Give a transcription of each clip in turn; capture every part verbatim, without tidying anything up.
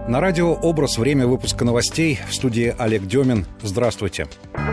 На радио «Образ» время выпуска новостей. В студии Олег Демин. Здравствуйте.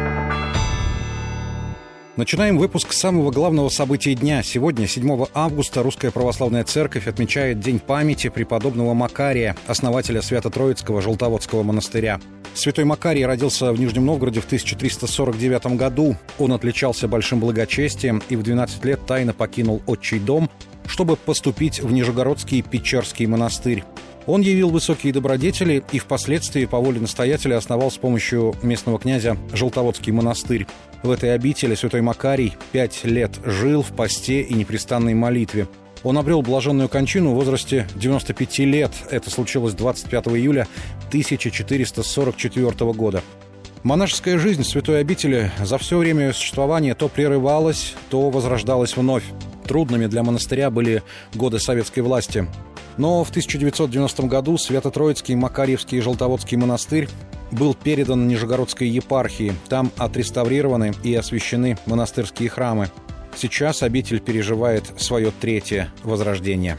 Начинаем выпуск с самого главного события дня. Сегодня, седьмого августа, Русская Православная Церковь отмечает День памяти преподобного Макария, основателя Свято-Троицкого Желтоводского монастыря. Святой Макарий родился в Нижнем Новгороде в тысяча триста сорок девятом году. Он отличался большим благочестием и в двенадцать лет тайно покинул отчий дом, чтобы поступить в Нижегородский Печерский монастырь. Он явил высокие добродетели и впоследствии по воле настоятеля основал с помощью местного князя Желтоводский монастырь. В этой обители святой Макарий пять лет жил в посте и непрестанной молитве. Он обрел блаженную кончину в возрасте девяноста пяти лет. Это случилось двадцать пятого июля тысяча четыреста сорок четвёртого года. Монашеская жизнь святой обители за все время ее существования то прерывалась, то возрождалась вновь. Трудными для монастыря были годы советской власти. Но в тысяча девятьсот девяностом году Свято-Троицкий Макарьевский Желтоводский монастырь был передан Нижегородской епархии. Там отреставрированы и освящены монастырские храмы. Сейчас обитель переживает свое третье возрождение.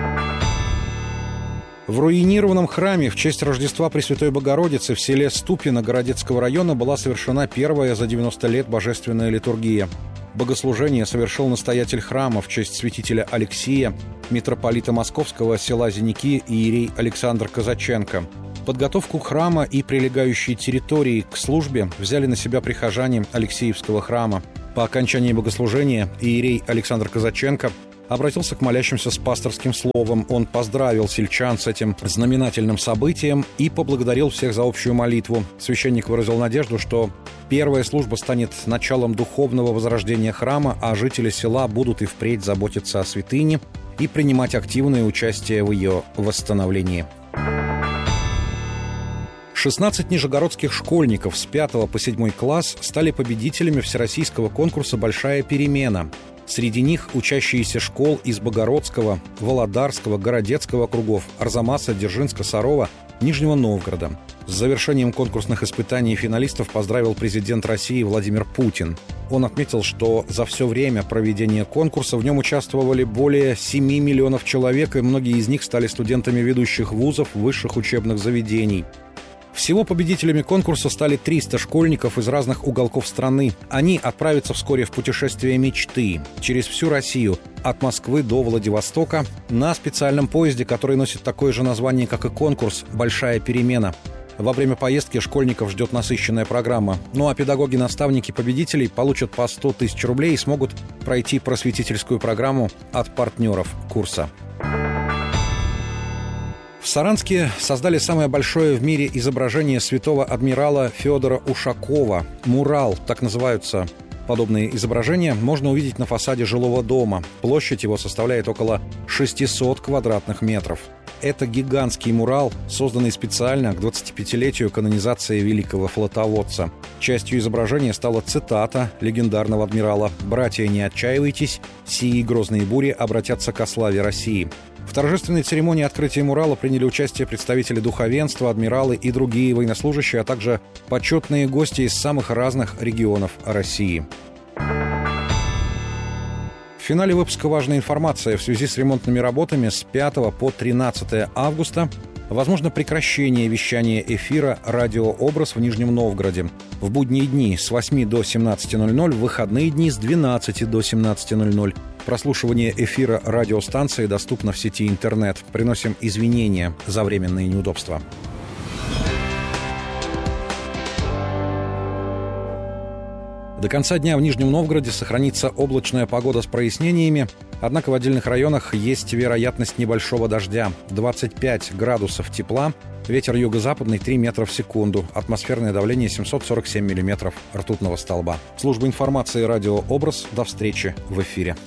В руинированном храме в честь Рождества Пресвятой Богородицы в селе Ступино Городецкого района была совершена первая за девяносто лет божественная литургия. Богослужение совершил настоятель храма в честь святителя Алексия, митрополита Московского села Зеники иерей Александр Казаченко. Подготовку храма и прилегающей территории к службе взяли на себя прихожане Алексеевского храма. По окончании богослужения иерей Александр Казаченко обратился к молящимся с пасторским словом. Он поздравил сельчан с этим знаменательным событием и поблагодарил всех за общую молитву. Священник выразил надежду, что первая служба станет началом духовного возрождения храма, а жители села будут и впредь заботиться о святыне и принимать активное участие в ее восстановлении. шестнадцать нижегородских школьников с пятого по седьмой класс стали победителями всероссийского конкурса «Большая перемена». Среди них учащиеся школ из Богородского, Володарского, Городецкого округов, Арзамаса, Дзержинска, Сарова, Нижнего Новгорода. С завершением конкурсных испытаний финалистов поздравил президент России Владимир Путин. Он отметил, что за все время проведения конкурса в нем участвовали более семи миллионов человек, и многие из них стали студентами ведущих вузов, высших учебных заведений. Всего победителями конкурса стали триста школьников из разных уголков страны. Они отправятся вскоре в путешествие мечты через всю Россию, от Москвы до Владивостока, на специальном поезде, который носит такое же название, как и конкурс «Большая перемена». Во время поездки школьников ждет насыщенная программа. Ну а педагоги-наставники победителей получат по сто тысяч рублей и смогут пройти просветительскую программу от партнеров курса. В Саранске создали самое большое в мире изображение святого адмирала Федора Ушакова. Мурал, так называются подобные изображения, можно увидеть на фасаде жилого дома. Площадь его составляет около шестьсот квадратных метров. Это гигантский мурал, созданный специально к двадцатипятилетию канонизации великого флотоводца. Частью изображения стала цитата легендарного адмирала: «Братья, не отчаивайтесь, сии грозные бури обратятся ко славе России». В торжественной церемонии открытия мурала приняли участие представители духовенства, адмиралы и другие военнослужащие, а также почетные гости из самых разных регионов России. В финале выпуска важная информация. В связи с ремонтными работами с пятого по тринадцатое августа возможно прекращение вещания эфира «Радио Образ» в Нижнем Новгороде. В будние дни с восьми до семнадцати ноль-ноль, в выходные дни с двенадцати до семнадцати ноль-ноль. Прослушивание эфира радиостанции доступно в сети интернет. Приносим извинения за временные неудобства. До конца дня в Нижнем Новгороде сохранится облачная погода с прояснениями, однако в отдельных районах есть вероятность небольшого дождя. двадцать пять градусов тепла, ветер юго-западный три метра в секунду, атмосферное давление семьсот сорок семь миллиметров ртутного столба. Служба информации «Радио Образ». До встречи в эфире.